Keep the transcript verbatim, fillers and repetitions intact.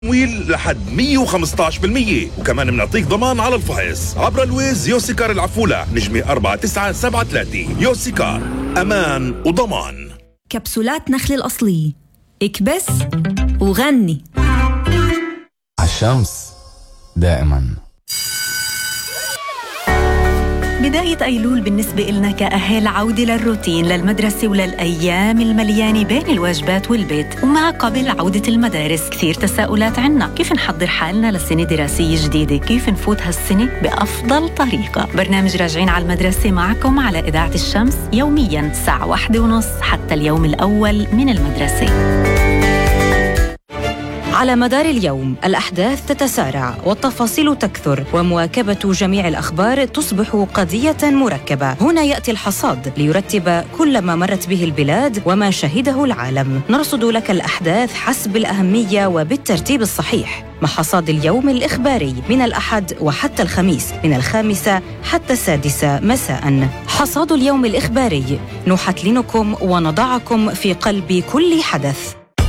تمويل لحد مية وخمسة عشر بالمية، وكمان بنعطيك ضمان على الفحص عبر الويز. يوسيكار العفولة نجمة أربعة تسعة سبعة ثلاثة. يوسيكار، أمان وضمان. كبسولات نخل الأصلية، اكبس وغني. عالشمس دائما. بداية أيلول بالنسبة إلنا كأهل عودة للروتين، للمدرسة وللأيام المليانة بين الواجبات والبيت. ومع قبل عودة المدارس كثير تساؤلات عنا، كيف نحضر حالنا لسنة دراسية جديدة؟ كيف نفوت هالسنة بأفضل طريقة؟ برنامج راجعين على المدرسة معكم على إذاعة الشمس يومياً الساعة واحدة ونص حتى اليوم الأول من المدرسة. على مدار اليوم الأحداث تتسارع والتفاصيل تكثر، ومواكبة جميع الأخبار تصبح قضية مركبة. هنا يأتي الحصاد ليرتب كل ما مرت به البلاد وما شهده العالم. نرصد لك الأحداث حسب الأهمية وبالترتيب الصحيح، مع حصاد اليوم الإخباري من الأحد وحتى الخميس من الخامسة حتى السادسة مساء. حصاد اليوم الإخباري نحتلنكم ونضعكم في قلب كل حدث.